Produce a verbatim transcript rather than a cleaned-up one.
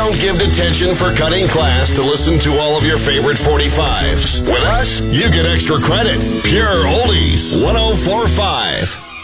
don't give detention for cutting class to listen to all of your favorite forty-fives. With us, you get extra credit. Pure Oldies, one oh four point five.